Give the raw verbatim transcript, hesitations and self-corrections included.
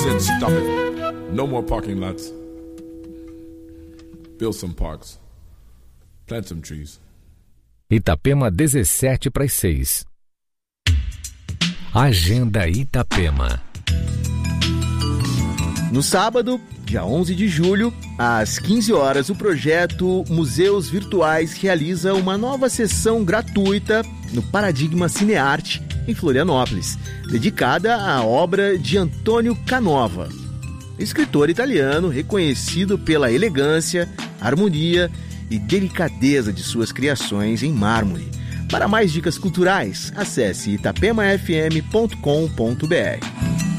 said stop it. No more parking lots. Build some parks. Plant some trees. Itapema, dezessete para as seis. Agenda Itapema. No sábado, dia onze de julho, às quinze horas, o projeto Museus Virtuais realiza uma nova sessão gratuita no Paradigma Cinearte, em Florianópolis, dedicada à obra de Antônio Canova, escritor italiano reconhecido pela elegância, harmonia e delicadeza de suas criações em mármore. Para mais dicas culturais, acesse itapema f m ponto com ponto b r.